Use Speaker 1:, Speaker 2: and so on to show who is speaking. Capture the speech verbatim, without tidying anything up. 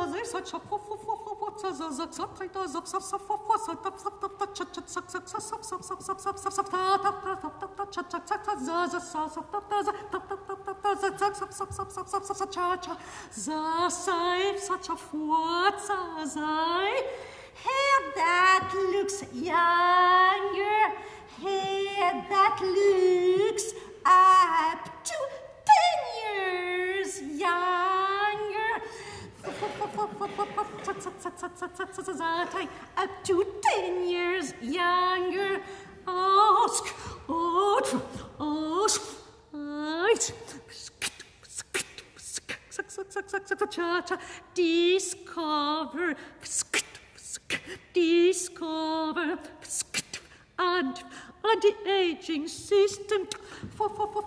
Speaker 1: such a hair that looks younger, hair that looks up to ten years younger. Up to ten years younger. Ask, ask, ask, discover, discover, and anti-aging system.